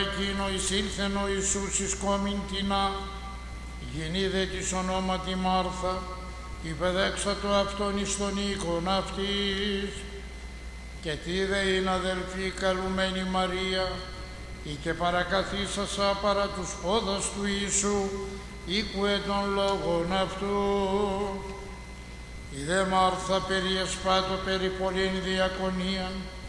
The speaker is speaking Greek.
εκείνο εισήλθεν ο Ιησούς εις κόμην τινά, γινήδε της ονόματι Μάρθα, υπεδέξατο αυτόν εις τον οίκον αυτής. Και τι δε είναι αδελφή καλουμένη Μαρία, είτε παρακαθίσασα παρά τους πόδας του Ιησού, ήκουε των λόγων αυτού. Η δε Μάρθα περιεσπάτω περί πολλήν διακονίαν,